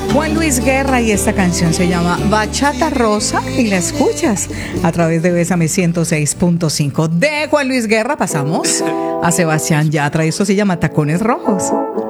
Juan Luis Guerra y esta canción se llama Bachata Rosa y la escuchas a través de Bésame 106.5. De Juan Luis Guerra pasamos a Sebastián Yatra y esto se llama Tacones Rojos.